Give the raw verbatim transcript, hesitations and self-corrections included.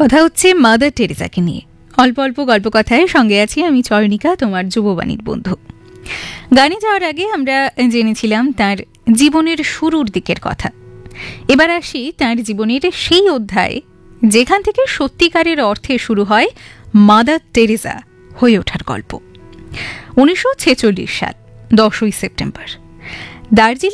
কথা হচ্ছে মাদার টেরেসাকে নিয়ে। অল্প অল্প গল্প কথায় সঙ্গে আছি আমি চয়নিকা, তোমার যুববাণীর বন্ধু। গানে যাওয়ার আগে আমরা জেনেছিলাম তার জীবনের শুরুর দিকের কথা। এবার আসি তার জীবনের সেই অধ্যায় যেখান থেকে সত্যিকারের অর্থে শুরু হয় মাদার টেরেসা হয়ে ওঠার গল্প। উনিশশো ছেচল্লিশ সাল দশই সেপ্টেম্বর দার্জিলিং